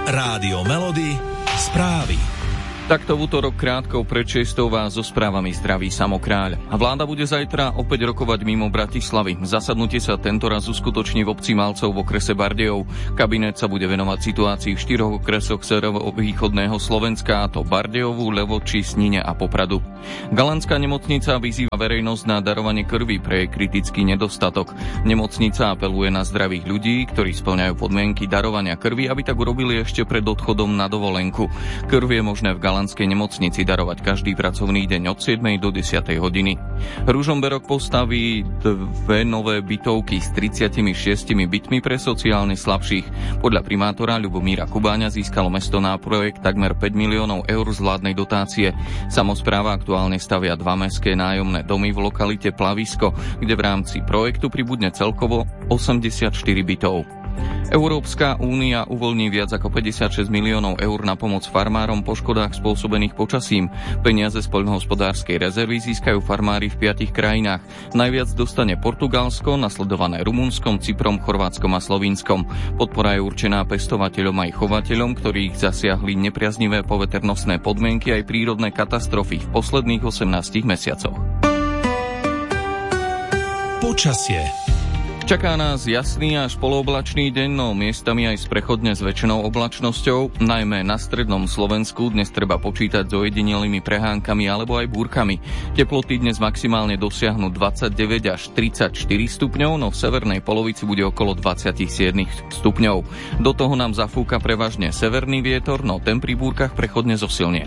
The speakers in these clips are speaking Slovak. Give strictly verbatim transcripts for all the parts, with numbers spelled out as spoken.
Rádio Melody, správy. Takto v útorok krátkou pred šiestou vás so správami zdraví Samokráľ. A vláda bude zajtra opäť rokovať mimo Bratislavy. Zasadnutie sa tentoraz uskutoční v obci Malcov v okrese Bardejov. Kabinet sa bude venovať situácii v štyroch okresoch severovýchodného Slovenska, a to Bardejovu, Levoči, Snine a Popradu. Galantská nemocnica vyzýva verejnosť na darovanie krvi pre kritický nedostatok. Nemocnica apeluje na zdravých ľudí, ktorí spĺňajú podmienky darovania krvi, aby tak urobili ešte pred odchodom na dovolenku. Krv je možné v Galanskej nemocnici darovať každý pracovný deň od siedmej do desiatej hodiny. Ružomberok postaví dve nové bytovky s tridsiatimi šiestimi bytmi pre sociálne slabších. Podľa primátora Ľubomíra Kubáňa získalo mesto na projekt takmer päť miliónov eur z vládnej dotácie. Samospráva aktuálne stavia dva mestské nájomné domy v lokalite Plavisko, kde v rámci projektu pribudne celkovo osemdesiatštyri bytov. Európska únia uvoľní viac ako päťdesiatšesť miliónov eur na pomoc farmárom po škodách spôsobených počasím. Peniaze z poľnohospodárskej rezervy získajú farmári v piatich krajinách. Najviac dostane Portugalsko, nasledované Rumunskom, Cyprom, Chorvátskom a Slovínskom. Podpora je určená pestovateľom aj chovateľom, ktorých zasiahli nepriaznivé poveternostné podmienky aj prírodné katastrofy v posledných osemnástich mesiacoch. Počasie. Čaká nás jasný až polooblačný deň, no miestami aj s prechodne zväčšenou oblačnosťou. Najmä na strednom Slovensku dnes treba počítať s ojedinelými prehánkami alebo aj búrkami. Teploty dnes maximálne dosiahnu dvadsaťdeväť až tridsaťštyri stupňov, no v severnej polovici bude okolo dvadsaťsedem stupňov. Do toho nám zafúka prevažne severný vietor, no ten pri búrkach prechodne zosilnie.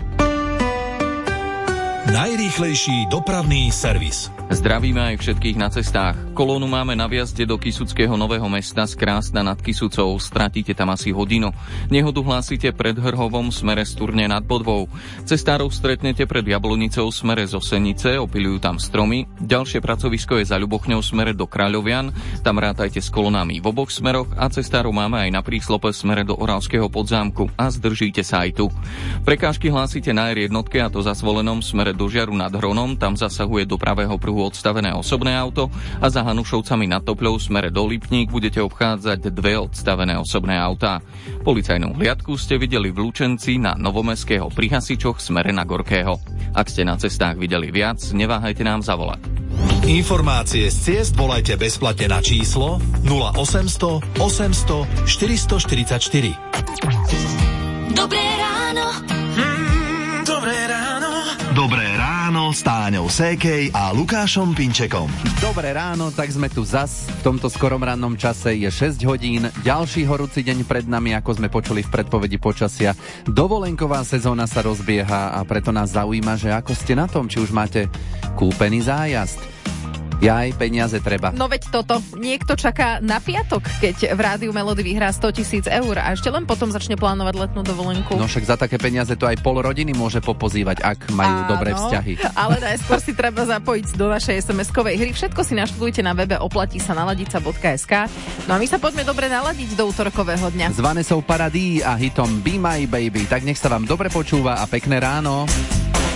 Najrýchlejší dopravný servis. Zdravíme aj všetkých na cestách. Kolónu máme na vjazde do Kysuckého Nového Mesta z Krásna nad Kysucou. Stratíte tam asi hodinu. Nehodu hlásite pred Hrhovom smere z Turne nad Bodvou. Cestárov stretnete pred Jablonicou smere z Osenice, opilujú tam stromy. Ďalšie pracovisko je za Ľubochňou smere do Kráľovian. Tam rátajte s kolónami v oboch smeroch a cestárov máme aj na príslope smere do Oravského Podzámku a zdržíte sa aj tu. Prekážky hlásite na er jednotke, a to za Svolenom smere do Žiaru nad Hronom. Tam zasahuje do pravého pruhu odstavené osobné auto a za Hanušovcami nad Topľou smere do Lipník budete obchádzať dve odstavené osobné autá. Policajnú hliadku ste videli v Lučenci na Novomestského pri Hasičoch smere na Gorkého. Ak ste na cestách videli viac, neváhajte nám zavolať. Informácie z ciest volajte bezplatne na číslo nula osemsto osemsto štyristoštyridsaťštyri. Dobré ráno. Mm, dobré ráno. Dobré ráno s Táňou Sékej a Lukášom Pinčekom. Dobré ráno, tak sme tu zas. V tomto skorom rannom čase je šesť hodín. Ďalší horúci deň pred nami, ako sme počuli v predpovedi počasia. Dovolenková sezóna sa rozbieha a preto nás zaujíma, že ako ste na tom, či už máte kúpený zájazd. Jaj, peniaze treba. No veď toto. Niekto čaká na piatok, keď v Rádiu Melody vyhrá sto tisíc eur a ešte len potom začne plánovať letnú dovolenku. No však za také peniaze to aj pol rodiny môže popozývať, ak majú Áno, dobré vzťahy. Ale najskôr si treba zapojiť do našej es em eskovej hry. Všetko si naštudujte na webe oplatí sa naladica bodka es ká. No a my sa poďme dobre naladiť do útorkového dňa. S Vanessou Paradis a hitom Be My Baby. Tak nech sa vám dobre počúva a pekné ráno.